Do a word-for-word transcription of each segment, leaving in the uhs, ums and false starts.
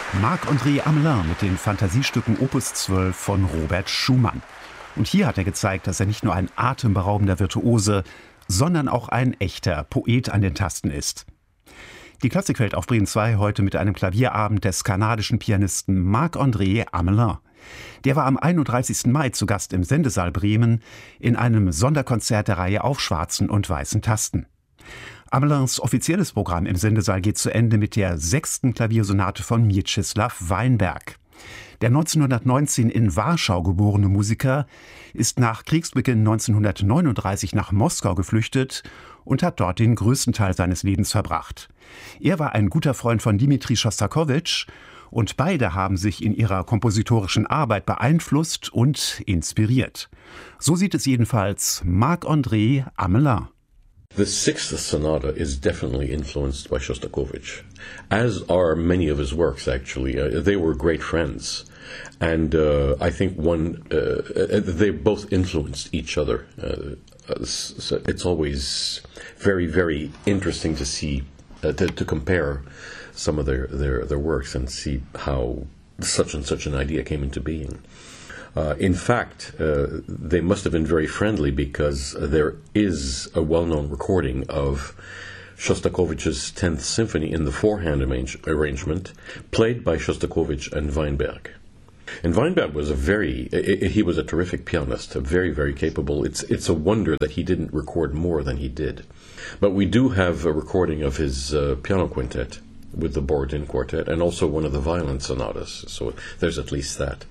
Marc-André Amelin mit den Fantasiestücken Opus zwölf von Robert Schumann. Und hier hat er gezeigt, dass er nicht nur ein atemberaubender Virtuose, sondern auch ein echter Poet an den Tasten ist. Die Klassikwelt auf Bremen zwei heute mit einem Klavierabend des kanadischen Pianisten Marc-André Amelin. Der war am einunddreißigsten Mai zu Gast im Sendesaal Bremen in einem Sonderkonzert der Reihe auf schwarzen und weißen Tasten. Amelins offizielles Programm im Sendesaal geht zu Ende mit der sechsten Klaviersonate von Mieczysław Weinberg. Der neunzehnhundertneunzehn in Warschau geborene Musiker ist nach Kriegsbeginn neunzehnhundertneununddreißig nach Moskau geflüchtet und hat dort den größten Teil seines Lebens verbracht. Er war ein guter Freund von Dmitri Schostakowitsch und beide haben sich in ihrer kompositorischen Arbeit beeinflusst und inspiriert. So sieht es jedenfalls Marc-André Amelin. The sixth sonata is definitely influenced by Shostakovich, as are many of his works, actually. Uh, they were great friends. And uh, I think one, uh, they both influenced each other. Uh, so it's always very, very interesting to see, uh, to, to compare some of their, their, their works and see how such and such an idea came into being. Uh, in fact, uh, they must have been very friendly because there is a well-known recording of Shostakovich's tenth Symphony in the four-hand arrange- arrangement, played by Shostakovich and Weinberg. And Weinberg was a very, he was a terrific pianist, very, very capable. It's it's a wonder that he didn't record more than he did. But we do have a recording of his uh, piano quintet with the Borodin Quartet and also one of the violin sonatas, so there's at least that.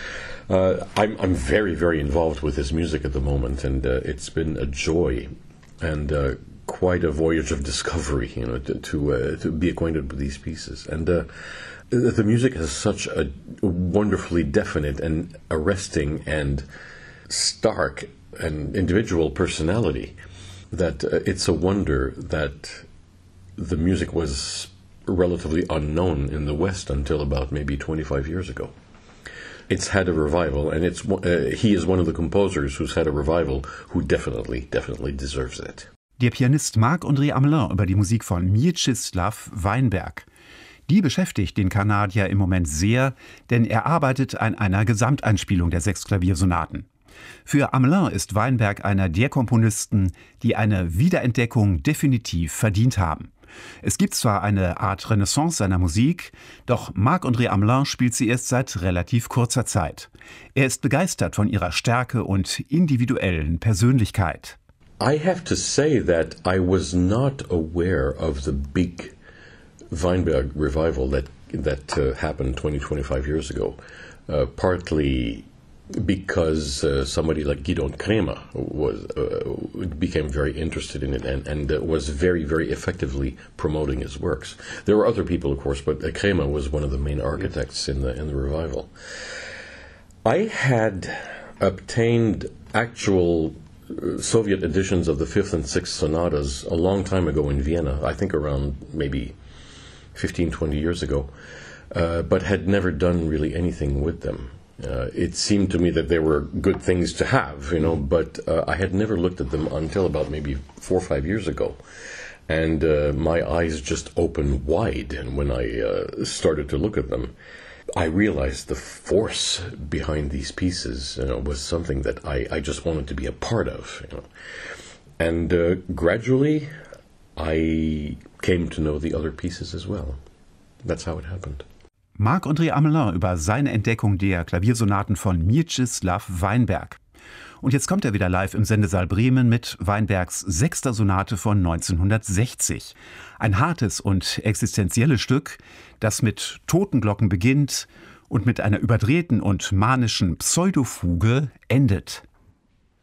Uh, I'm, I'm very, very involved with his music at the moment, and uh, it's been a joy and uh, quite a voyage of discovery, you know, to to, uh, to be acquainted with these pieces. And uh, the music has such a wonderfully definite and arresting and stark and individual personality that uh, it's a wonder that the music was relatively unknown in the West until about maybe twenty-five years ago. It's had a revival, and it's uh, he is one of the composers who's had a revival who definitely, definitely deserves it. Der Pianist Marc-André Amelin über die Musik von Mieczysław Weinberg. Die beschäftigt den Kanadier im Moment sehr, denn er arbeitet an einer Gesamteinspielung der sechs Klaviersonaten. Für Amelin ist Weinberg einer der Komponisten, die eine Wiederentdeckung definitiv verdient haben. Es gibt zwar eine Art Renaissance seiner Musik, doch Marc-André Amelin spielt sie erst seit relativ kurzer Zeit. Er ist begeistert von ihrer Stärke und individuellen Persönlichkeit. I have to say that I was not aware of the big Weinberg revival that that uh, happened twenty, twenty-five years ago, uh, partly because uh, somebody like Gidon Kremer was uh, became very interested in it and, and uh, was very, very effectively promoting his works. There were other people, of course, but uh, Kremer was one of the main architects in the in the revival. I had obtained actual uh, Soviet editions of the fifth and sixth sonatas a long time ago in Vienna, I think around maybe fifteen, twenty years ago, uh, but had never done really anything with them. Uh, it seemed to me that they were good things to have, you know, but uh, I had never looked at them until about maybe four or five years ago. And uh, my eyes just opened wide. And when I uh, started to look at them, I realized the force behind these pieces, you know, was something that I, I just wanted to be a part of, you know. And uh, gradually, I came to know the other pieces as well. That's how it happened. Marc-André Amelin über seine Entdeckung der Klaviersonaten von Mieczysław Weinberg. Und jetzt kommt er wieder live im Sendesaal Bremen mit Weinbergs sechster Sonate von neunzehnhundertsechzig. Ein hartes und existenzielles Stück, das mit Totenglocken beginnt und mit einer überdrehten und manischen Pseudofuge endet.